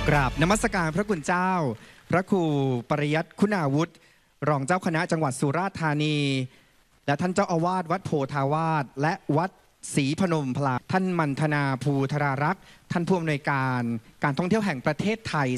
กราบนมัสการพระคุณเจ้าพระครูปริยัติคุณาวุฒิรองเจ้าคณะจังหวัดสุราษฎร์ธานีและท่านเจ้าอาวาสวัดโพธาวาสและวัดศรีพนมพลาท่านมันธนาภูธรารักษ์ท่านผู้อำนวยการการท่องเที่ยวแห่งประเทศไทย